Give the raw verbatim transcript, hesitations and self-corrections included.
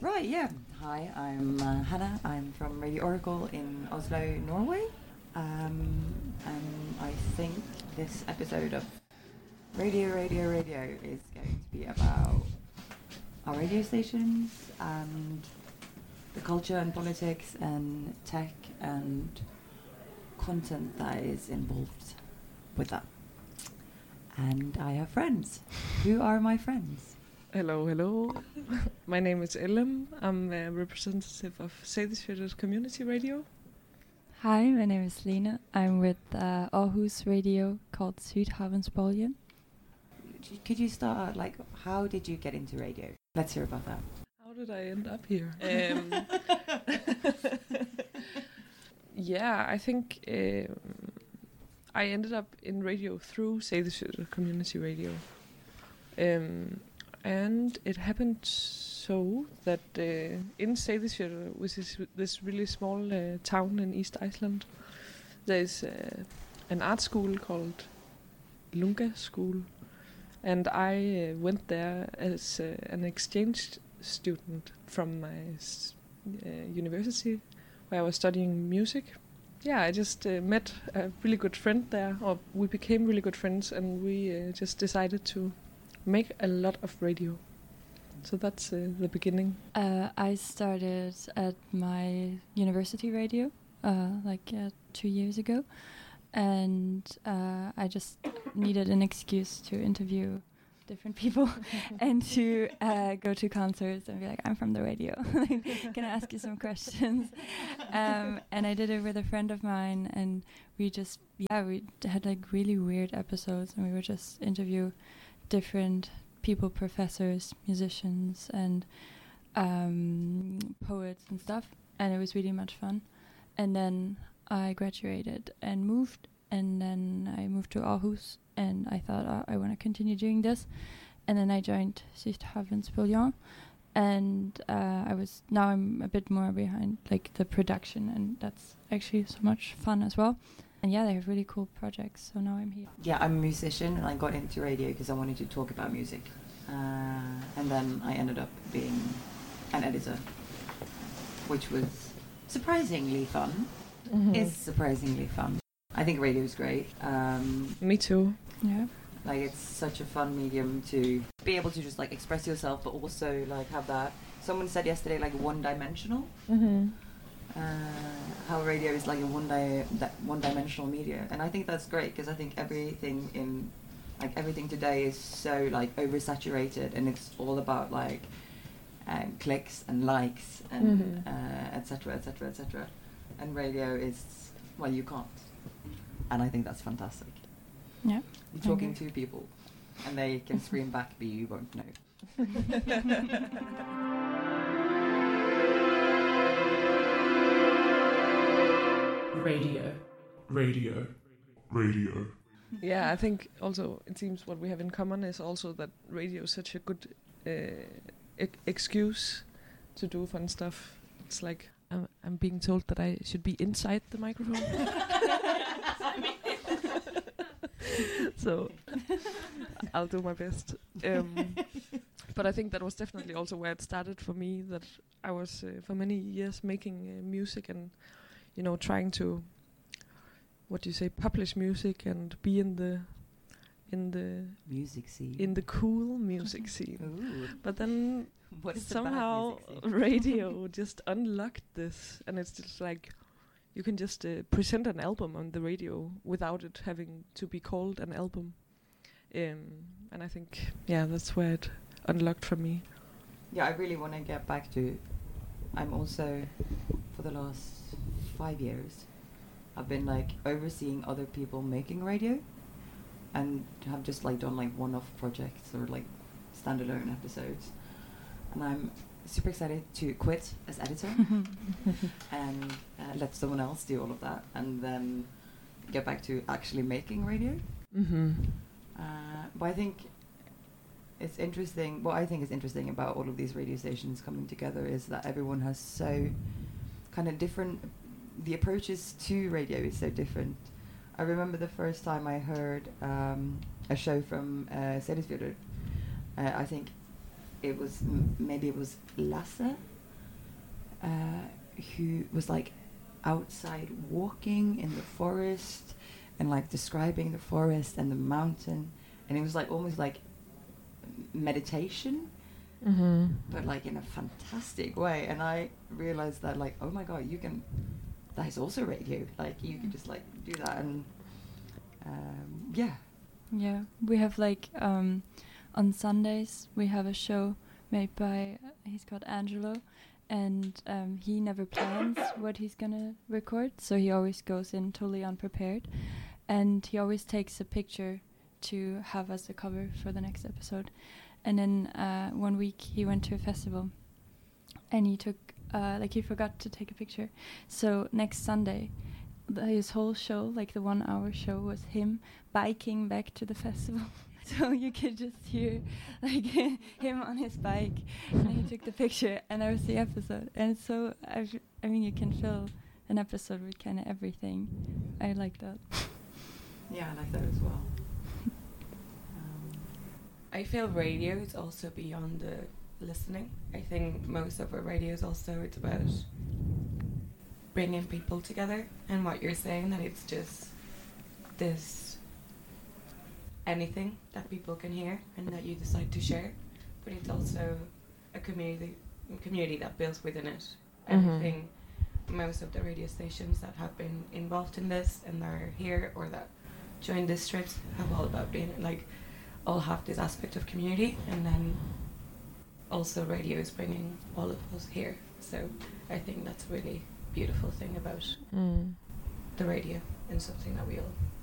Right, yeah. Hi, I'm uh, Hannah. I'm from Radio Oracle in Oslo, Norway. Um, and I think this episode of Radio, Radio, Radio is going to be about our radio stations and the culture and politics and tech and content that is involved with that. And I have friends. Who are my friends? Hello, hello. My name is Ellen. I'm a representative of Seyðisfjörður Community Radio. Hi, my name is Lena. I'm with uh, Aarhus Radio called Sydhavnsbølgen. Could you start out, like, how did you get into radio? Let's hear about that. How did I end up here? Um, yeah, I think um, I ended up in radio through Seyðisfjörður Community Radio. Um, and it happened so that uh, in Seyðisfjörður, which is this really small uh, town in East Iceland, there is uh, an art school called Lunga School. And I uh, went there as uh, an exchange student from my uh, university, where I was studying music. Yeah, I just uh, met a really good friend there, or we became really good friends, and we uh, just decided to make a lot of radio. So that's uh, the beginning. Uh, I started at my university radio uh, like uh, two years ago. And uh, I just needed an excuse to interview different people and to uh, go to concerts and be like, I'm from the radio. Can I ask you some questions? Um, and I did it with a friend of mine, and we just, yeah, we had like really weird episodes, and we would just interview different people, professors, musicians, and um, poets and stuff. And it was really much fun. And then I graduated and moved, and then I moved to Aarhus, and I thought oh, I want to continue doing this, and then I joined Sydhavnsbølgen, and uh, I was now I'm a bit more behind like the production, and that's actually so much fun as well. And yeah, they have really cool projects, so now I'm here. Yeah, I'm a musician, and I got into radio because I wanted to talk about music, uh, and then I ended up being an editor, which was surprisingly fun. Mm-hmm. It's surprisingly fun. I think radio is great. Um, Me too. Yeah. Like, it's such a fun medium to be able to just like express yourself, but also like have that. Someone said yesterday, like one-dimensional. Mm-hmm. Uh, how radio is like a one di- that one-dimensional media, and I think that's great because I think everything in like everything today is so like oversaturated, and it's all about like um, clicks and likes and mm-hmm. uh, et cetera, et cetera, et cetera. And radio is, well, you can't. And I think that's fantastic. Yeah. You're talking to people, and they can scream back, but you won't know. Radio. Radio. Radio. Yeah, I think also it seems what we have in common is also that radio is such a good uh, e- excuse to do fun stuff. It's like I'm, I'm being told that I should be inside the microphone. So I'll do my best. Um, but I think that was definitely also where it started for me, that I was uh, for many years making uh, music and, you know, trying to, what do you say, publish music and be in the in the music scene, in the cool music scene. Ooh. But then what is somehow the bad music scene? radio just unlocked this, and it's just like you can just uh, present an album on the radio without it having to be called an album. Um, and I think, yeah, that's where it unlocked for me. Yeah, I really want to get back to. I'm also, for the last five years, I've been like overseeing other people making radio, and have just like done like one-off projects or like standalone episodes. And I'm super excited to quit as editor and uh, let someone else do all of that, and then get back to actually making radio. Mm-hmm. Uh, but I think it's interesting. What I think is interesting about all of these radio stations coming together is that everyone has so kind of different. The approaches to radio is so different. I remember the first time I heard um, a show from uh, Seyðisfjörður. Uh, I think it was m- maybe it was Lasse uh, who was like outside walking in the forest and like describing the forest and the mountain, and it was like almost like meditation, Mm-hmm. but like in a fantastic way. And I realized that like, oh my god, you can, that is also radio, like you can just like do that. And um, yeah. Yeah, we have like um, on Sundays we have a show made by uh, he's called Angelo, and um, he never plans what he's gonna record, so he always goes in totally unprepared, and he always takes a picture to have as a cover for the next episode. And then uh, one week he went to a festival, and he took uh, like he forgot to take a picture. So next Sunday, the, his whole show, like the one-hour show, was him biking back to the festival. So you could just hear like him on his bike, and then he took the picture, and that was the episode. And so I, I mean, you can fill an episode with kind of everything. I like that. Yeah, I like that as well. I feel radio is also beyond the listening. I think most of our radio is also, it's about bringing people together, and what you're saying, that it's just this anything that people can hear and that you decide to share, but it's also a community community that builds within it. And Mhm. I think most of the radio stations that have been involved in this and that are here or that join this trip have all about being like all have this aspect of community, and then also radio is bringing all of us here. So I think that's a really beautiful thing about Mm. the radio, and something that we all